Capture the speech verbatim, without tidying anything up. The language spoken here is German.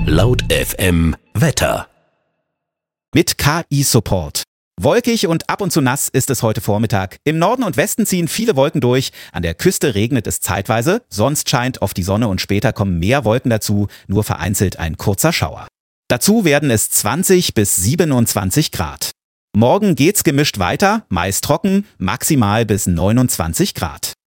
Laut F M Wetter. Mit K I-Support. Wolkig und ab und zu nass ist es heute Vormittag. Im Norden und Westen ziehen viele Wolken durch. An der Küste regnet es zeitweise. Sonst scheint oft die Sonne und später kommen mehr Wolken dazu. Nur vereinzelt ein kurzer Schauer. Dazu werden es zwanzig bis siebenundzwanzig Grad. Morgen geht's gemischt weiter, meist trocken, maximal bis neunundzwanzig Grad.